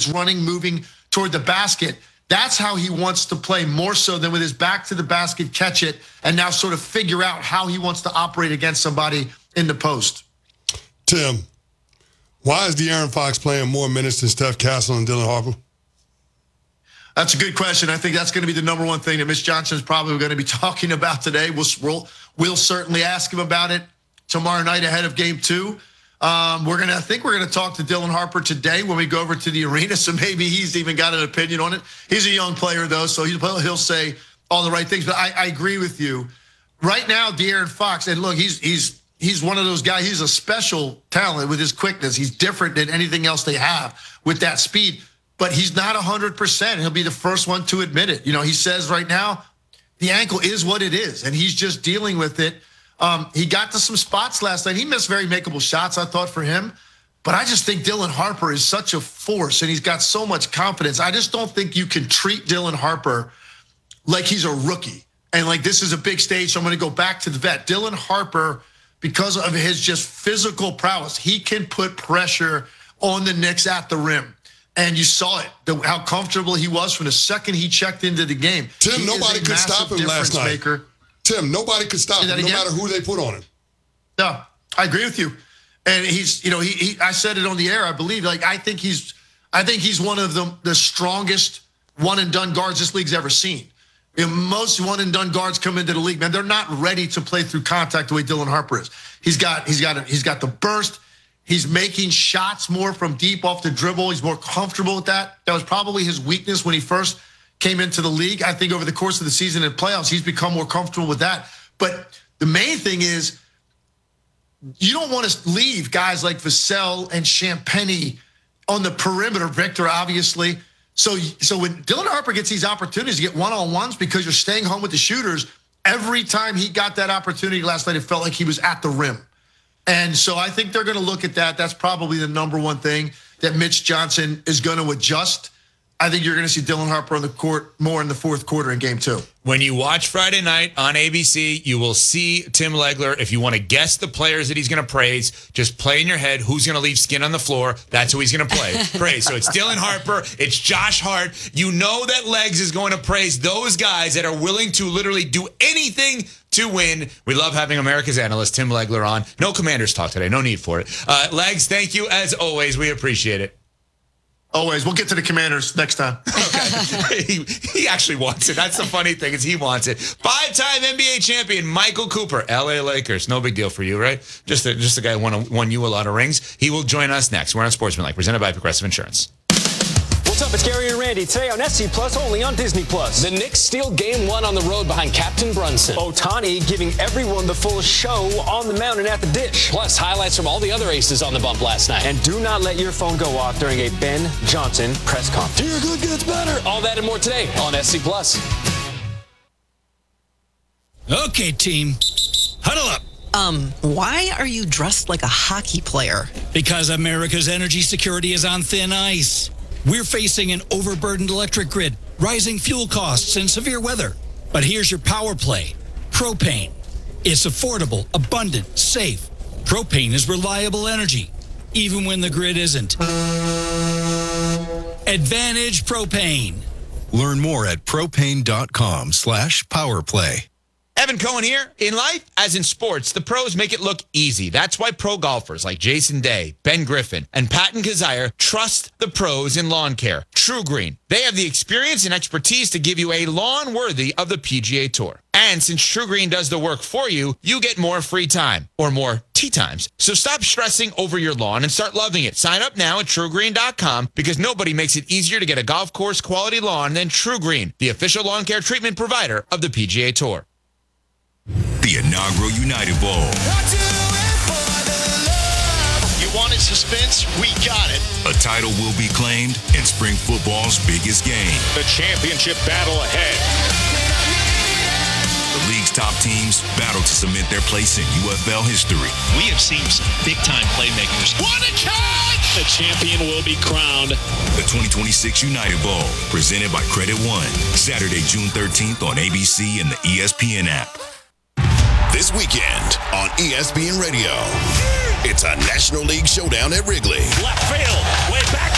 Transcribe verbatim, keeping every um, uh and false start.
it's running, moving toward the basket. That's how he wants to play, more so than with his back to the basket, catch it, and now sort of figure out how he wants to operate against somebody in the post. Tim, why is De'Aaron Fox playing more minutes than Steph Castle and Dylan Harper? That's a good question. I think that's going to be the number one thing that Mitch Johnson is probably going to be talking about today. We'll, we'll, we'll certainly ask him about it tomorrow night ahead of game two. Um, we're gonna, I think we're gonna talk to Dylan Harper today when we go over to the arena. So maybe he's even got an opinion on it. He's a young player though, so he'll, he'll say all the right things. But I, I agree with you. Right now, De'Aaron Fox, and look, he's he's he's one of those guys. He's a special talent with his quickness. He's different than anything else they have with that speed. But he's not one hundred percent. He'll be the first one to admit it. You know, he says right now, the ankle is what it is, and he's just dealing with it. Um, he got to some spots last night. He missed very makeable shots, I thought, for him. But I just think Dylan Harper is such a force, and he's got so much confidence. I just don't think you can treat Dylan Harper like he's a rookie. And like, this is a big stage, so I'm going to go back to the vet. Dylan Harper, because of his just physical prowess, he can put pressure on the Knicks at the rim. And you saw it, the, how comfortable he was from the second he checked into the game. Tim, he nobody could stop him last night. Maker. Tim, nobody could stop him, no again? matter who they put on him. No, I agree with you. And he's, you know, he, he I said it on the air, I believe. Like, I think he's, I think he's one of the, the strongest one and done guards this league's ever seen. You know, most one and done guards come into the league, man, they're not ready to play through contact the way Dylan Harper is. He's got, he's got, he's got the burst. He's making shots more from deep off the dribble. He's more comfortable with that. That was probably his weakness when he first came into the league. I think over the course of the season and playoffs, he's become more comfortable with that. But the main thing is, you don't want to leave guys like Vassell and Champagnie on the perimeter, Victor, obviously. So, so when Dylan Harper gets these opportunities to get one-on-ones because you're staying home with the shooters, every time he got that opportunity last night, it felt like he was at the rim. And so I think they're going to look at that. That's probably the number one thing that Mitch Johnson is going to adjust. I think you're going to see Dylan Harper on the court more in the fourth quarter in game two. When you watch Friday night on A B C, you will see Tim Legler. If you want to guess the players that he's going to praise, just play in your head who's going to leave skin on the floor. That's who he's going to play. Praise. So it's Dylan Harper. It's Josh Hart. You know that Legs is going to praise those guys that are willing to literally do anything to win. We love having America's analyst, Tim Legler, on. No Commanders talk today. No need for it. Uh, Legs, thank you as always. We appreciate it. Always. We'll get to the Commanders next time. Okay. he, he actually wants it. That's the funny thing is he wants it. Five-time N B A champion Michael Cooper, L A Lakers. No big deal for you, right? Just a, just a guy who won, won you a lot of rings. He will join us next. We're on Sportsmanlike, presented by Progressive Insurance. What's up? It's Gary and Randy. Today on S C Plus, only on Disney Plus. The Knicks steal game one on the road behind Captain Brunson. Ohtani giving everyone the full show on the mound and at the dish. Plus, highlights from all the other aces on the bump last night. And do not let your phone go off during a Ben Johnson press conference. Dear good gets better. All that and more today on S C Plus. Okay, team. Huddle up. Um, why are you dressed like a hockey player? Because America's energy security is on thin ice. We're facing an overburdened electric grid, rising fuel costs, and severe weather. But here's your power play. Propane. It's affordable, abundant, safe. Propane is reliable energy, even when the grid isn't. Advantage Propane. Learn more at propane.com slash powerplay. Evan Cohen here. In life, as in sports, the pros make it look easy. That's why pro golfers like Jason Day, Ben Griffin, and Patton Kazire trust the pros in lawn care. True Green. They have the experience and expertise to give you a lawn worthy of the P G A Tour. And since True Green does the work for you, you get more free time, or more tee times. So stop stressing over your lawn and start loving it. Sign up now at true green dot com because nobody makes it easier to get a golf course quality lawn than True Green, the official lawn care treatment provider of the P G A Tour. The inaugural United Bowl. You wanted suspense? We got it. A title will be claimed in spring football's biggest game. The championship battle ahead. The league's top teams battle to cement their place in U F L history. We have seen some big-time playmakers. What a catch! The champion will be crowned. The twenty twenty-six United Bowl, presented by Credit One. Saturday, June thirteenth on A B C and the E S P N app. This weekend on E S P N Radio, it's a National League showdown at Wrigley. Left field, way back